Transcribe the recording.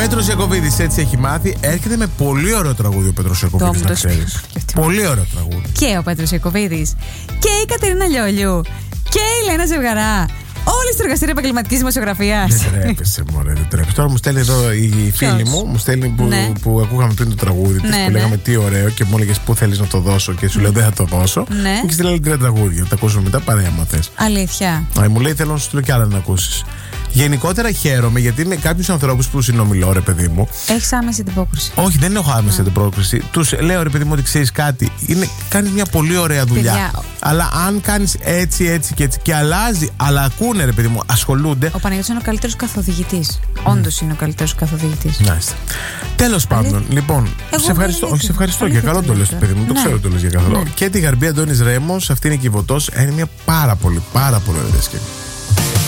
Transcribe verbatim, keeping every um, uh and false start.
Πέτρος Ιακωβίδης έτσι έχει μάθει. Έρχεται με πολύ ωραίο τραγούδι ο Πέτρος Ιακωβίδης, να ξέρεις. Πολύ ωραίο τραγούδι. Και ο Πέτρος Ιακωβίδης και η Κατερίνα Λιόλιου και η Λένα Ζευγαρά. Όλοι στο εργαστήριο επαγγελματικής δημοσιογραφίας. Δεν τρέπεσαι, μωρέ, δεν τρέπεσαι. Τώρα μου στέλνει εδώ η φίλη μου, μου στέλνει που, ναι. που ακούγαμε πριν το τραγούδι της, ναι, που ναι. λέγαμε τι ωραίο και μου έλεγες πού θέλεις να το δώσω και σου λέω δεν θα το δώσω. Ναι. Μου έχει στείλει άλλη τρία τραγούδια. Θα τα ακούσουμε μετά παρέα, άμα θες. Αλήθεια. Α, μου λέει θέλω να σου στείλω κι άλλα να ακούσεις. Γενικότερα χαίρομαι γιατί είναι κάποιους ανθρώπους που συνομιλώ, ρε παιδί μου. Έχεις άμεση αντιπόκριση. Όχι, δεν έχω άμεση αντιπόκριση. Τους λέω, ρε παιδί μου, ότι ξέρεις κάτι. Κάνεις μια πολύ ωραία δουλειά. Παιδιά. Αλλά αν κάνεις έτσι, έτσι και έτσι και αλλάζει, αλλά ακούνε, ρε παιδί μου, ασχολούνται. Ο Παναγιώτης είναι ο καλύτερος καθοδηγητής. Mm. Όντως είναι ο καλύτερος καθοδηγητής. Μάλιστα. Τέλος πάντων, λοιπόν, Εγώ σε ευχαριστώ. Όχι, σε ευχαριστώ για καλό το λες, παιδί μου. Το ναι. ξέρω το λες για καλό. Ναι. Και τη Γαρμπή Αντώνης Ρέμος, αυτή είναι και η Βοτός. Είναι μια πάρα πολύ, πάρα πολύ ωραία σκηνή.